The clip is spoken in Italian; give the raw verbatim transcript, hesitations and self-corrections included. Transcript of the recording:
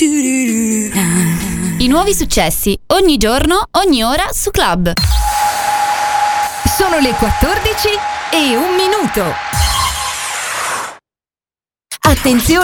I nuovi successi, ogni giorno, ogni ora su Club. Sono le quattordici e un minuto. Attenzione!